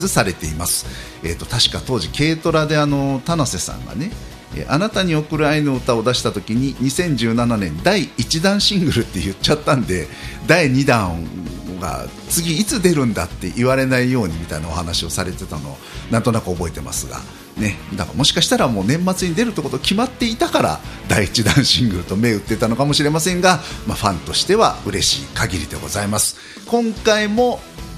されています。確か当時軽トラで田無さんがね、あなたに贈る愛の歌を出した時に2017年第1弾シングルって言っちゃったんで、第2弾が次いつ出るんだって言われないようにみたいなお話をされてたのをなんとなく覚えてますがね、だからもしかしたらもう年末に出るってこと決まっていたから第1弾シングルと銘打ってたのかもしれませんが、ファンとしては嬉しい限りでございます。今回も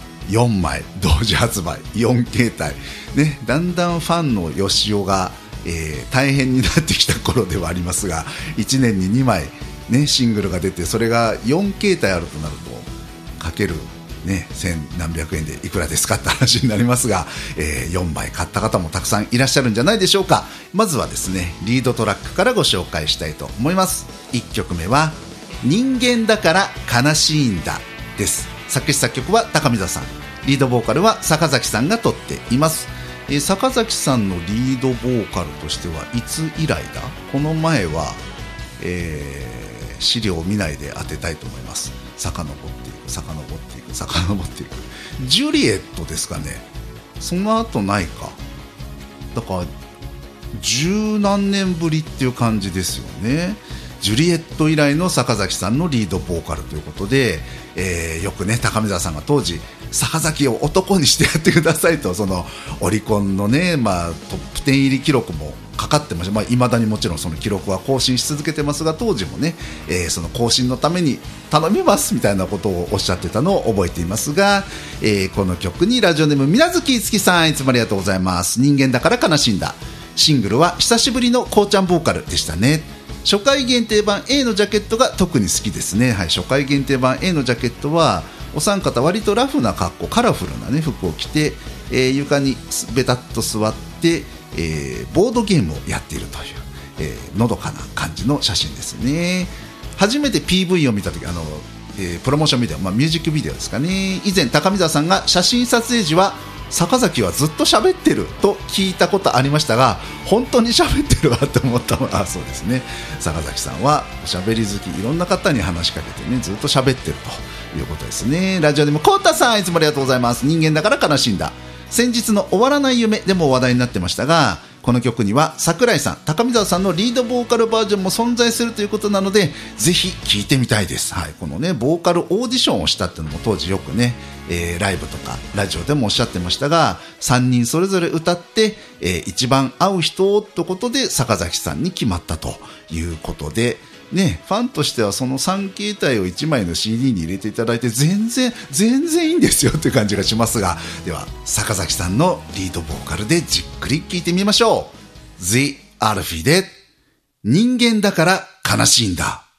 4枚同時発売、4形態、ね、だんだんファンのよしおが、大変になってきた頃ではありますが、1年に2枚、ね、シングルが出てそれが4形態あるとなるとかける、ね、千何百円でいくらですかって話になりますが、4枚買った方もたくさんいらっしゃるんじゃないでしょうか。まずはですね、リードトラックからご紹介したいと思います。1曲目は人間だから悲しいんだです。作詞作曲は高見沢さん、リードボーカルは坂崎さんが取っています。坂崎さんのリードボーカルとしてはいつ以来だ。この前は、資料を見ないで当てたいと思います。遡っていくジュリエットですかね。その後ないか、だから十何年ぶりっていう感じですよね。ジュリエット以来の坂崎さんのリードボーカルということで、よくね高見沢さんが当時坂崎を男にしてやってくださいと、そのオリコンのね、トップ10入り記録もかかってました。未だにもちろんその記録は更新し続けてますが、当時もね、その更新のために頼みますみたいなことをおっしゃってたのを覚えていますが、この曲にラジオネームみなずきいつきさん、いつもありがとうございます。人間だから悲しんだ。シングルは久しぶりのこうちゃんボーカルでしたね。初回限定版 A のジャケットが特に好きですね。はい、初回限定版 A のジャケットはお三方割とラフな格好、カラフルな、ね、服を着て、床にベタっと座って、ボードゲームをやっているという、のどかな感じの写真ですね。初めて PV を見たとき、プロモーションビデオ、ミュージックビデオですかね。以前高見沢さんが写真撮影時は坂崎はずっと喋ってると聞いたことありましたが、本当に喋ってるわと思ったのは、そうですね、坂崎さんはおしゃべり好き、いろんな方に話しかけてね、ずっと喋ってるということですね。ラジオでもコウタさん、いつもありがとうございます。人間だから悲しんだ。先日の終わらない夢でも話題になってましたが、この曲には桜井さん、高見沢さんのリードボーカルバージョンも存在するということなので、ぜひ聴いてみたいです。はい、このねボーカルオーディションをしたっていうのも当時よくね、ライブとかラジオでもおっしゃってましたが、3人それぞれ歌って、一番合う人ってことで坂崎さんに決まったということでね、ファンとしてはその3形態を1枚の CD に入れていただいて全然いいんですよっていう感じがしますが、では坂崎さんのリードボーカルでじっくり聴いてみましょう。The アルフィーで人間だから悲しいんだ。